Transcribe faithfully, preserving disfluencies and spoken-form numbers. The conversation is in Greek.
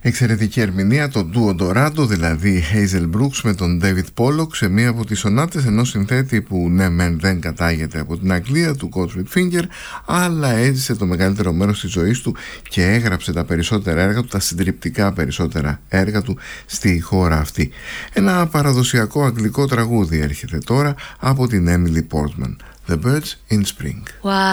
Εξαιρετική ερμηνεία, το ντουο Dorado, δηλαδή η Hazel Brooks με τον David Pollock σε μία από τις σονάτες ενός συνθέτη που ναι μεν δεν κατάγεται από την Αγγλία, του Gottfried Finger, αλλά έζησε το μεγαλύτερο μέρος της ζωής του και έγραψε τα περισσότερα έργα του, τα συντριπτικά περισσότερα έργα του στη χώρα αυτή. Ένα παραδοσιακό αγγλικό τραγούδι έρχεται τώρα από την Emily Portman, The Birds in Spring. Wow.